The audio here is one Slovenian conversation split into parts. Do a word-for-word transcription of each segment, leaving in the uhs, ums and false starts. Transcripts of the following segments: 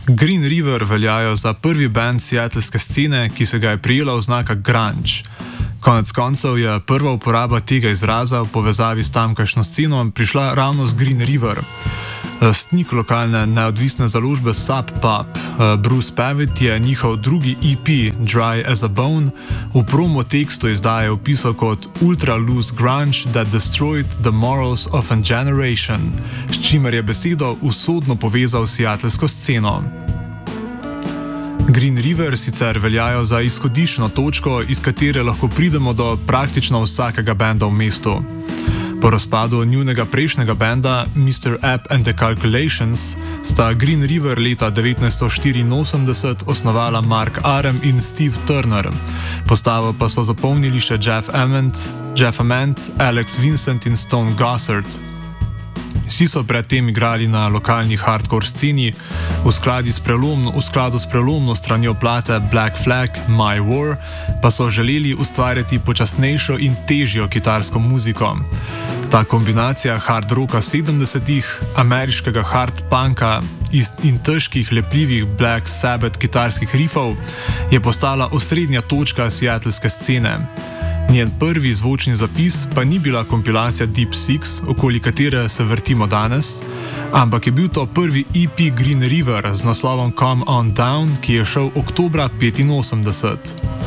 Green River veljajo za prvi band seattleske scene, ki se ga je prijela oznaka grunge. Konec koncev je prva uporaba tega izraza v povezavi s tamkajšnjo sceno prišla ravno z Green River. Lastnik lokalne neodvisne založbe Sub Pop, Bruce Pavitt, je njihov drugi E P Dry as a Bone v promo tekstu izdaje opisal kot ultra loose grunge that destroyed the morals of a generation, s čimer je besedo usodno povezal s seattlesko sceno. Green River sicer veljajo za izhodiščno točko, iz katere lahko pridemo do praktično vsakega benda v mestu. Po razpadu njunega prejšnjega benda, mister App and the Calculations, sta Green River leta devetnajststo štiriinosemdeset osnovala Mark Aram in Steve Turner. Postavo pa so zapolnili še Jeff Ament, Jeff Ament, Alex Vincent in Stone Gossard. Vsi so predtem igrali na lokalni hardcore sceni, v skladu s prelomno, v skladu s prelomno stranjo plate Black Flag, My War, pa so želeli ustvarjati počasnejšo in težjo kitarsko muziko. Ta kombinacija hard rocka sedemdesetih, ameriškega hard punka in težkih, lepljivih Black Sabbath kitarskih riffov je postala osrednja točka seattleske scene. Njen prvi zvočni zapis pa ni bila kompilacija Deep Six, okoli katere se vrtimo danes, ampak je bil to prvi E P Green River z naslovom Come On Down, ki je šel oktobra petinosemdeset.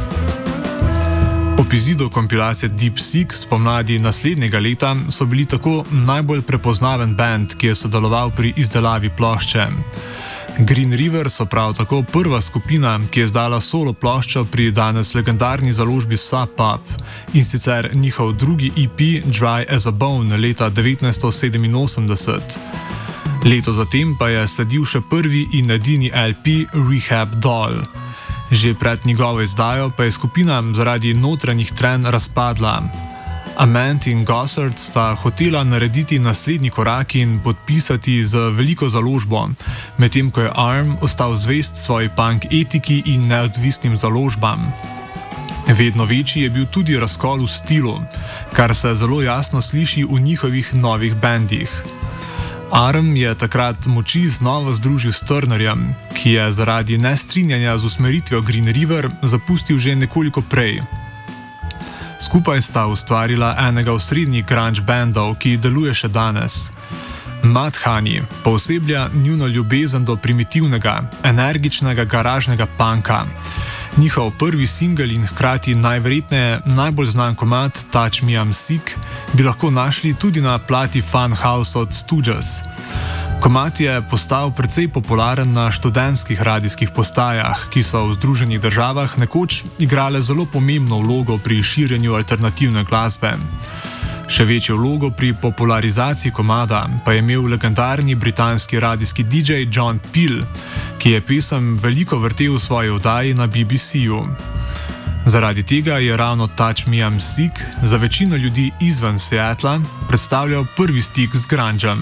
Ob izidu kompilacije Deep Six spomladi naslednjega leta so bili tako najbolj prepoznaven band, ki je sodeloval pri izdelavi plošče. Green River so prav tako prva skupina, ki je izdala solo ploščo pri danes legendarni založbi Sub Pop, in sicer njihov drugi E P Dry as a Bone leta devetnajststo sedeminosemdeset. Leto zatem pa je sledil še prvi in edini L P Rehab Doll. Že pred njegovo izdajo pa je skupina zaradi notranjih trenj razpadla. Ament in Gossard sta hotela narediti naslednji korak in podpisati z veliko založbo, medtem ko je Arm ostal zvest svoji punk etiki in neodvisnim založbam. Vedno večji je bil tudi razkol v stilu, kar se zelo jasno sliši v njihovih novih bendih. Arm je takrat moči znova združil s Turnerjem, ki je zaradi nestrinjanja z usmeritvijo Green River zapustil že nekoliko prej. Skupaj sta ustvarila enega osrednjih grunge bandov, ki deluje še danes. Mudhoney pooseblja njuno ljubezen do primitivnega, energičnega garažnega punka. Njihov prvi singel in hkrati najverjetneje najbolj znan komad Touch Me I'm Sick bi lahko našli tudi na plati Funhouse od Stooges. Komad je postal precej popularen na študentskih radijskih postajah, ki so v Združenih državah nekoč igrale zelo pomembno vlogo pri širjenju alternativne glasbe. Še večjo vlogo pri popularizaciji komada pa je imel legendarni britanski radijski D J John Peel, ki je pesem veliko vrtel v svoji oddaji na B B C-ju. Zaradi tega je ravno Touch Me I'm Sick za večino ljudi izven Seattla predstavljal prvi stik z grungem.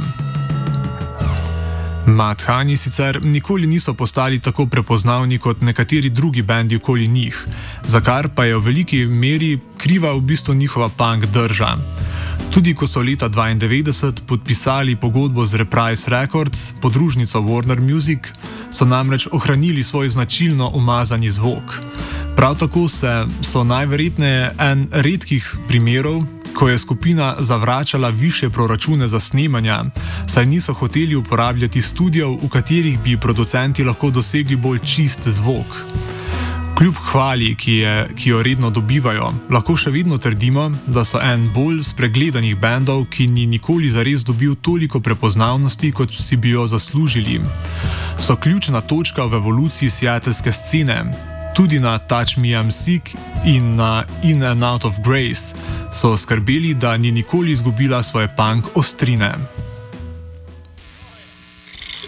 Mudhoney sicer nikoli niso postali tako prepoznavni kot nekateri drugi bendi okoli njih, za kar pa je v veliki meri kriva v bistvu njihova punk drža. Tudi ko so leta dvaindevetdeset podpisali pogodbo z Reprise Records, podružnico Warner Music, so namreč ohranili svoj značilno umazani zvok. Prav tako se so najverjetneje en redkih primerov, ko je skupina zavračala višje proračune za snemanja, saj niso hoteli uporabljati studijev, v katerih bi producenti lahko dosegli bolj čist zvok. Kljub hvali, ki, je, ki jo redno dobivajo, lahko še vedno trdimo, da so en bolj spregledanih bendov, ki ni nikoli zares dobil toliko prepoznavnosti, kot si bi jo zaslužili. So ključna točka v evoluciji seattleske scene. Tudi na Touch Me I'm Sick in na In and Out of Grace so skrbeli, da ni nikoli izgubila svoje punk ostrine.